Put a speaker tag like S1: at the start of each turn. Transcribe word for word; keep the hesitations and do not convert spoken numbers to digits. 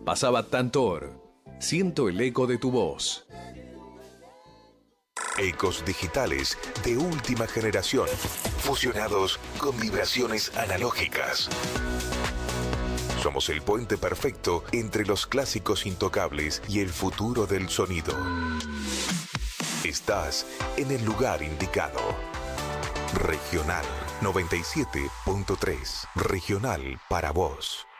S1: Pasaba Tantor. Siento el eco de tu voz.
S2: Ecos digitales de última generación, fusionados con vibraciones analógicas. Somos el puente perfecto entre los clásicos intocables y el futuro del sonido. Estás en el lugar indicado. Regional noventa y siete punto tres. Regional para vos.